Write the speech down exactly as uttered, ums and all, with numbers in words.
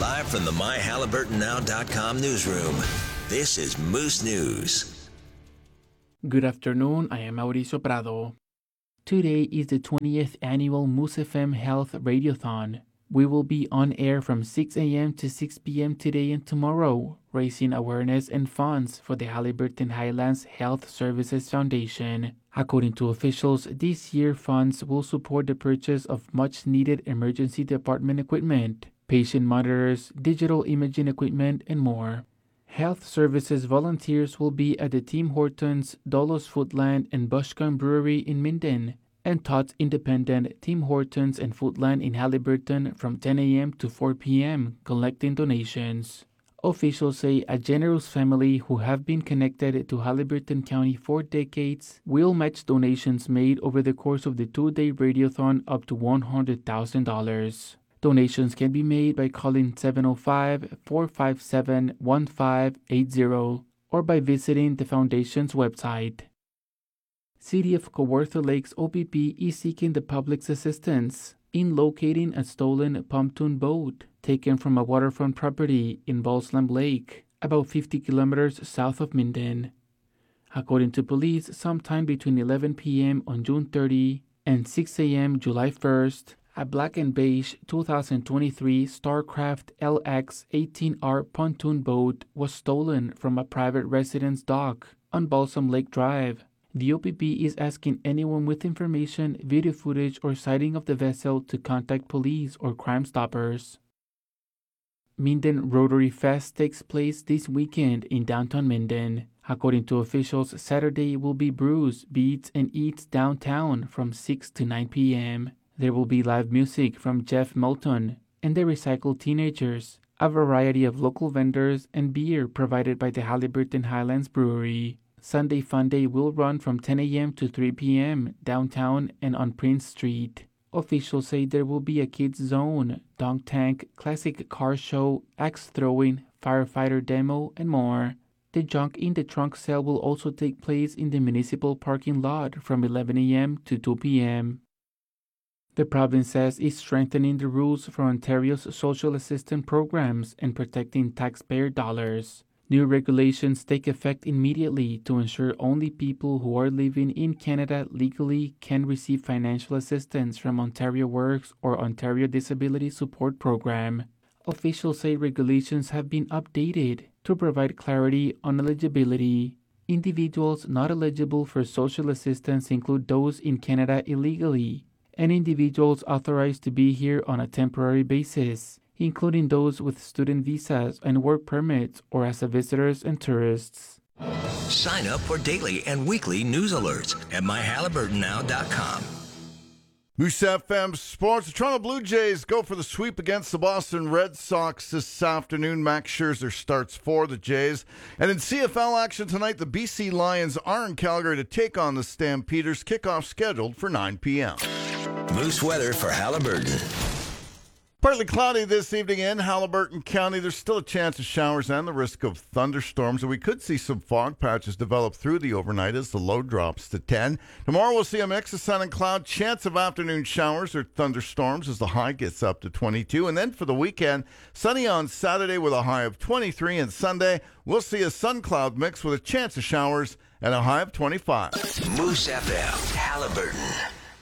Live from the my halliburton now dot com newsroom, this is Moose News. Good afternoon, I am Mauricio Prado. Today is the twentieth annual Moose F M Health Radiothon. We will be on air from six a.m. to six p.m. today and tomorrow, raising awareness and funds for the Halliburton Highlands Health Services Foundation. According to officials, this year funds will support the purchase of much-needed emergency department equipment, patient monitors, digital imaging equipment, and more. Health Services volunteers will be at the Tim Hortons, Dolos Foodland, and Bushcombe Brewery in Minden, and Todd's Independent, Tim Hortons, and Foodland in Halliburton from ten a.m. to four p.m., collecting donations. Officials say a generous family who have been connected to Halliburton County for decades will match donations made over the course of the two-day radiothon up to one hundred thousand dollars. Donations can be made by calling seven oh five, four five seven, one five eight zero or by visiting the Foundation's website. City of Kawartha Lakes O P P is seeking the public's assistance in locating a stolen pontoon boat taken from a waterfront property in Balsam Lake, about fifty kilometers south of Minden. According to police, sometime between eleven p.m. on June thirtieth and six a.m. July first, a black and beige two thousand twenty-three Starcraft L X eighteen R pontoon boat was stolen from a private residence dock on Balsam Lake Drive. The O P P is asking anyone with information, video footage, or sighting of the vessel to contact police or Crime Stoppers. Minden Rotary Fest takes place this weekend in downtown Minden. According to officials, Saturday will be brews, beats, and eats downtown from six to nine p.m. There will be live music from Jeff Moulton and the Recycled Teenagers, a variety of local vendors, and beer provided by the Halliburton Highlands Brewery. Sunday Fun Day will run from ten a.m. to three p.m. downtown and on Prince Street. Officials say there will be a kids zone, dunk tank, classic car show, axe throwing, firefighter demo, and more. The Junk in the Trunk sale will also take place in the municipal parking lot from eleven a.m. to two p.m. The province says it's strengthening the rules for Ontario's social assistance programs and protecting taxpayer dollars. New regulations take effect immediately to ensure only people who are living in Canada legally can receive financial assistance from Ontario Works or Ontario Disability Support Program. Officials say regulations have been updated to provide clarity on eligibility. Individuals not eligible for social assistance include those in Canada illegally and individuals authorized to be here on a temporary basis, including those with student visas and work permits or as visitors and tourists. Sign up for daily and weekly news alerts at my halliburton now dot com. Moose F M Sports. The Toronto Blue Jays go for the sweep against the Boston Red Sox this afternoon. Max Scherzer starts for the Jays. And in C F L action tonight, the B C Lions are in Calgary to take on the Stampeders. Kickoff scheduled for nine p.m. Moose weather for Halliburton. Partly cloudy this evening in Halliburton County. There's still a chance of showers and the risk of thunderstorms, and we could see some fog patches develop through the overnight as the low drops to ten. Tomorrow we'll see a mix of sun and cloud, chance of afternoon showers or thunderstorms as the high gets up to twenty-two. And then for the weekend, sunny on Saturday with a high of twenty-three, and Sunday we'll see a sun-cloud mix with a chance of showers and a high of twenty-five. Moose F M, Halliburton.